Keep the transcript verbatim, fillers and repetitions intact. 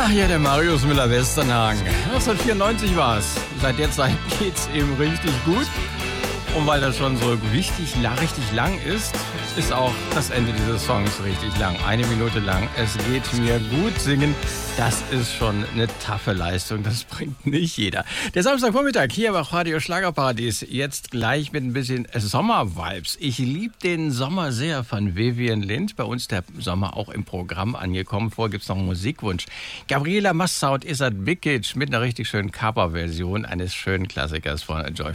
Ach ja, der Marius Müller-Westernhagen. neunzehnhundertvierundneunzig war es. Seit der Zeit geht's ihm richtig gut. Und weil das schon so richtig, richtig lang ist, ist auch das Ende dieses Songs richtig lang. Eine Minute lang. Es geht mir gut singen. Das ist schon eine taffe Leistung. Das bringt nicht jeder. Der Samstagvormittag hier bei Radio Schlagerparadies. Jetzt gleich mit ein bisschen Sommer-Vibes. Ich liebe den Sommer sehr von Vivian Lind. Bei uns der Sommer auch im Programm angekommen. Vorher gibt es noch einen Musikwunsch. Gabriela Mastsound, Isat Bikic mit einer richtig schönen Coverversion eines schönen Klassikers von Joy